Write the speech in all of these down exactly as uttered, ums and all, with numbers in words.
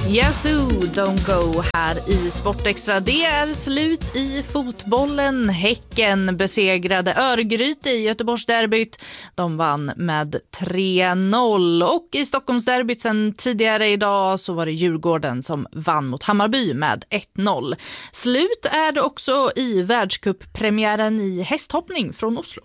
Yazoo, don't go här i Sportextra. Det är slut i fotbollen. Häcken besegrade Örgryte i Göteborgsderbyt. De vann med tre noll. Och i Stockholmsderbyt sen tidigare idag så var det Djurgården som vann mot Hammarby med ett noll. Slut är det också i världscuppremiären i hästhoppning från Oslo.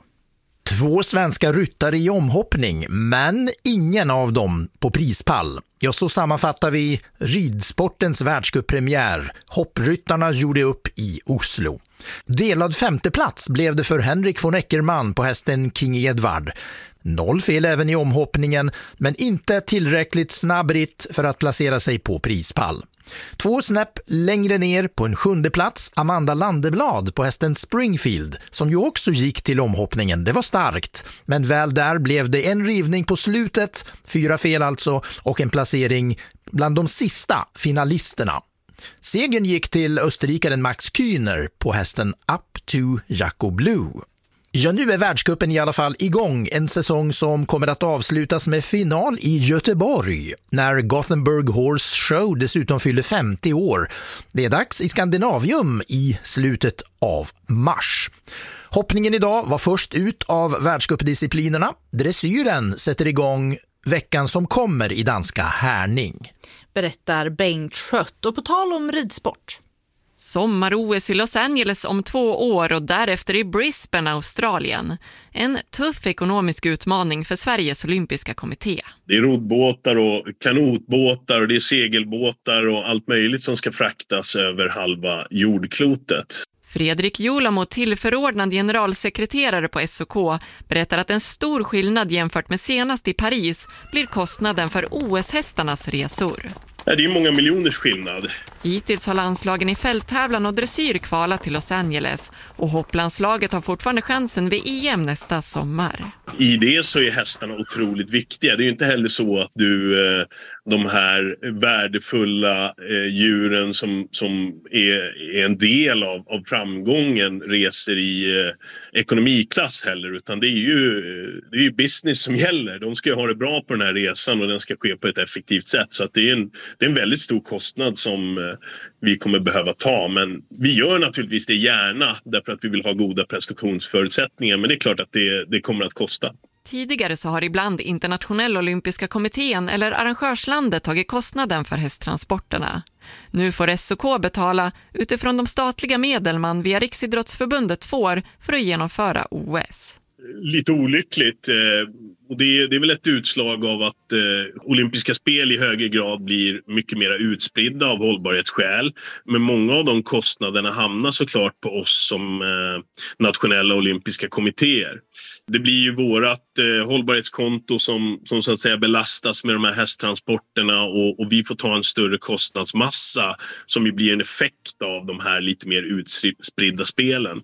Två svenska ryttare i omhoppning, men ingen av dem på prispall. Ja, så sammanfattar vi ridsportens världscuppremiär. Hoppryttarna gjorde upp i Oslo. Delad femteplats blev det för Henrik von Eckermann på hästen King Edward. Noll fel även i omhoppningen, men inte tillräckligt snabb ritt för att placera sig på prispall. Två snäpp längre ner på en sjunde plats Amanda Landeblad på hästen Springfield, som ju också gick till omhoppningen. Det var starkt, men väl där blev det en rivning på slutet, fyra fel alltså, och en placering bland de sista finalisterna. Segern gick till österrikaren Max Kühner på hästen Up to Jaco Blue. Ja, nu är världscupen i alla fall igång, en säsong som kommer att avslutas med final i Göteborg när Gothenburg Horse Show dessutom fyller femtio år. Det är dags i Skandinavium i slutet av mars. Hoppningen idag var först ut av världscupdisciplinerna. Dressyren sätter igång veckan som kommer i danska Härning. Berättar Bengt Schött. Och på tal om ridsport. Sommar-O S i Los Angeles om två år och därefter i Brisbane, Australien. En tuff ekonomisk utmaning för Sveriges olympiska kommitté. Det är roddbåtar och kanotbåtar och det är segelbåtar och allt möjligt som ska fraktas över halva jordklotet. Fredrik Julamo, tillförordnad generalsekreterare på S O K, berättar att en stor skillnad jämfört med senast i Paris blir kostnaden för O S-hästarnas resor. Ja, det är många miljoners skillnad. Hittills har landslagen i fälttävlan och dressyr kvalat till Los Angeles och hopplandslaget har fortfarande chansen vid E M nästa sommar. I det så är hästarna otroligt viktiga. Det är ju inte heller så att du, de här värdefulla djuren som, som är, är en del av, av framgången reser i ekonomiklass heller, utan det är ju, det är ju business som gäller. De ska ha det bra på den här resan och den ska ske på ett effektivt sätt, så att det är en Det är en väldigt stor kostnad som vi kommer behöva ta, men vi gör naturligtvis det gärna därför att vi vill ha goda prestationsförutsättningar, men det är klart att det, det kommer att kosta. Tidigare så har ibland Internationella olympiska kommittén eller arrangörslandet tagit kostnaden för hästtransporterna. Nu får S O K betala utifrån de statliga medel man via Riksidrottsförbundet får för att genomföra O S. Lite olyckligt. Och det är, det är väl ett utslag av att eh, olympiska spel i högre grad blir mycket mer utspridda av hållbarhetsskäl. Men många av de kostnaderna hamnar såklart på oss som eh, nationella olympiska kommittéer. Det blir ju vårat eh, hållbarhetskonto som, som så att säga belastas med de här hästtransporterna och, och vi får ta en större kostnadsmassa som ju blir en effekt av de här lite mer utspridda spelen.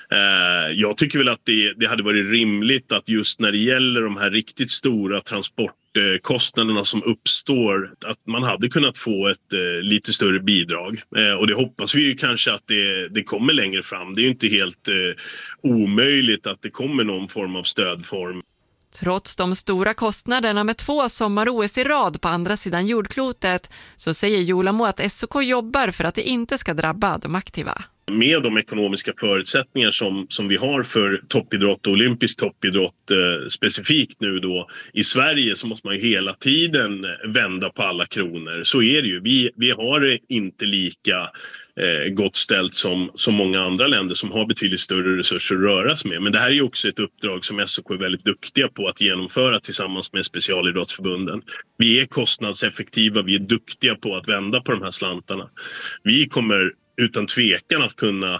Eh, jag tycker väl att det, det hade varit rimligt att just när det gäller de här riktigt stora transportkostnaderna som uppstår, att man hade kunnat få ett eh, lite större bidrag. Eh, och det hoppas vi ju kanske att det, det kommer längre fram. Det är ju inte helt eh, omöjligt att det kommer någon form av stödform. Trots de stora kostnaderna med två sommar-O S i rad på andra sidan jordklotet så säger Julamo att S O K jobbar för att det inte ska drabba de aktiva. Med de ekonomiska förutsättningar som, som vi har för toppidrott och olympisk toppidrott eh, specifikt nu då i Sverige, så måste man ju hela tiden vända på alla kronor. Så är det ju. Vi, vi har det inte lika eh, gott ställt som, som många andra länder som har betydligt större resurser att röra sig med. Men det här är ju också ett uppdrag som S O K är väldigt duktiga på att genomföra tillsammans med specialidrottsförbunden. Vi är kostnadseffektiva, vi är duktiga på att vända på de här slantarna. Vi kommer utan tvekan att kunna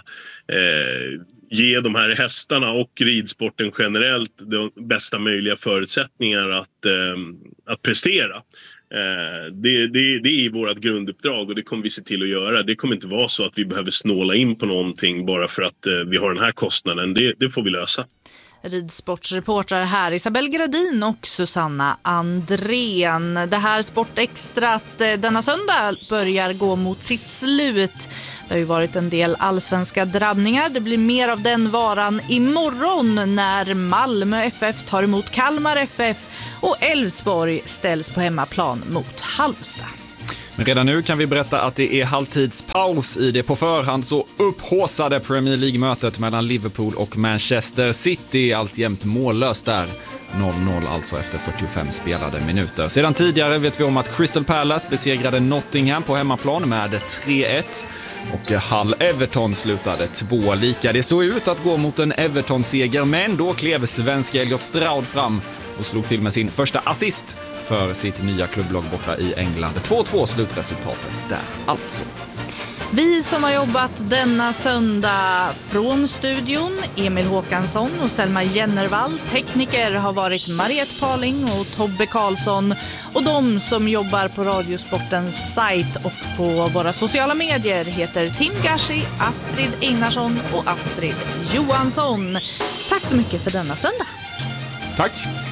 eh, ge de här hästarna och ridsporten generellt de bästa möjliga förutsättningar att, eh, att prestera. Eh, det, det, det är vårt grunduppdrag och det kommer vi se till att göra. Det kommer inte vara så att vi behöver snåla in på någonting bara för att eh, vi har den här kostnaden. Det, det får vi lösa. Ridsportsreportrar här Isabel Gradin och Susanna Andrén. Det här Sportextrat denna söndag börjar gå mot sitt slut. Det har ju varit en del allsvenska drabbningar. Det blir mer av den varan imorgon när Malmö F F tar emot Kalmar F F och Elfsborg ställs på hemmaplan mot Halmstad. Men redan nu kan vi berätta att det är halvtidspaus i det på förhand så upphaussade Premier League-mötet mellan Liverpool och Manchester City, alltjämt mållöst där. noll noll alltså efter fyrtiofem spelade minuter. Sedan tidigare vet vi om att Crystal Palace besegrade Nottingham på hemmaplan med tre ett. Och Hull Everton slutade två lika. Det såg ut att gå mot en Everton-seger, men då klev svenska Elliot Stroud fram och slog till med sin första assist för sitt nya klubblag borta i England. två två slutresultatet där alltså. Vi som har jobbat denna söndag från studion, Emil Håkansson och Selma Jennervall. Tekniker har varit Mariette Paling och Tobbe Karlsson. Och de som jobbar på Radiosportens sajt och på våra sociala medier heter Tim Gashi, Astrid Einarsson och Astrid Johansson. Tack så mycket för denna söndag. Tack.